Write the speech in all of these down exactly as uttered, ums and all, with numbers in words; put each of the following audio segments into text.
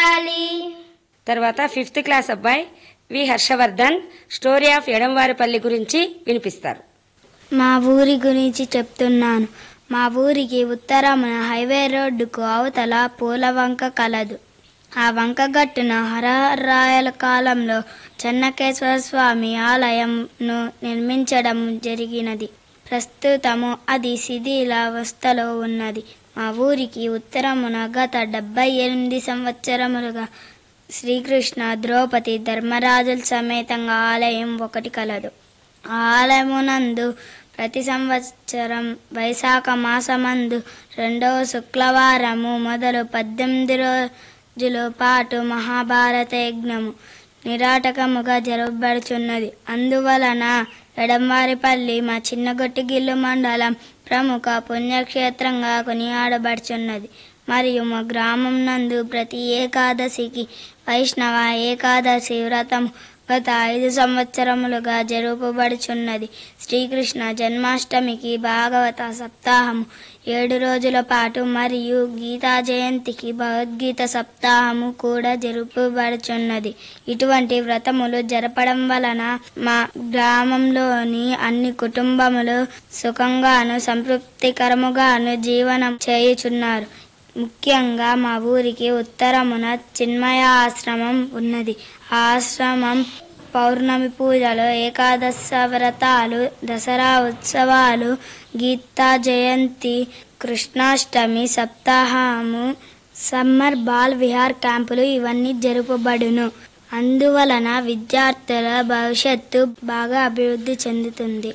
ఉండాలి. తర్వాత fifth class అబ్బాయి వి హర్షవర్ధన్ స్టోరీ ఆఫ్ ఎడంవారిపల్లి గురించి వినిపిస్తారు. మా ఊరి గురించి చెప్తున్నాను. మా ఊరికి ఉత్తరమున హైవే రోడ్డుకు అవతల పూల వంక కలదు. ఆ వంక గట్టున హరహరాయల కాలంలో చెన్నకేశ్వర స్వామి ఆలయంను నిర్మించడం జరిగినది. ప్రస్తుతము అది శిథిలావస్థలో ఉన్నది. మా ఊరికి ఉత్తరమున గత డెబ్బై ఎనిమిది సంవత్సరములుగా శ్రీకృష్ణ ద్రౌపది ధర్మరాజుల సమేతంగా ఆలయం ఒకటి కలదు. ఆ ఆలయమునందు ప్రతి సంవత్సరం వైశాఖ మాసమందు రెండవ శుక్రవారము మొదలు పద్దెనిమిది రోజుల పాటు మహాభారత యజ్ఞము నిరాటకముగా జరపబడుచున్నది. అందువలన ఎడంవారిపల్లి మా చిన్నగొట్టిగిల్లు మండలం ప్రముఖ పుణ్యక్షేత్రంగా కొనియాడబడుచున్నది. మరియు మా గ్రామం నందు ప్రతి ఏకాదశికి వైష్ణవ ఏకాదశి వ్రతం గత ఐదు సంవత్సరములుగా జరుపబడుచున్నది. శ్రీకృష్ణ జన్మాష్టమికి భాగవత సప్తాహము ఏడు రోజుల పాటు మరియు గీతా జయంతికి భగవద్గీత సప్తాహము కూడా జరుపబడుచున్నది. ఇటువంటి వ్రతములు జరపడం వలన మా గ్రామంలోని అన్ని కుటుంబములు సుఖంగాను సంతృప్తికరముగాను జీవనం చేయుచున్నారు. ముఖ్యంగా మా ఊరికి ఉత్తరమున చిన్మయ ఆశ్రమం ఉన్నది. ఆ ఆశ్రమం పౌర్ణమి పూజలు, ఏకాదశ వ్రతాలు, దసరా ఉత్సవాలు, గీతా జయంతి, కృష్ణాష్టమి సప్తాహము, సమ్మర్ బాల్ విహార్ క్యాంపులు ఇవన్నీ జరుపబడును. అందువలన విద్యార్థుల భవిష్యత్తు బాగా అభివృద్ధి చెందుతుంది.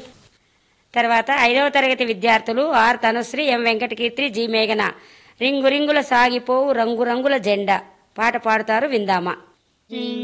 తర్వాత ఐదవ తరగతి విద్యార్థులు are Tanushree, M Venkatakeerthi, G మేఘన రింగు రింగుల సాగిపోవు రంగురంగుల జెండా పాట పాడుతారు, విందామా.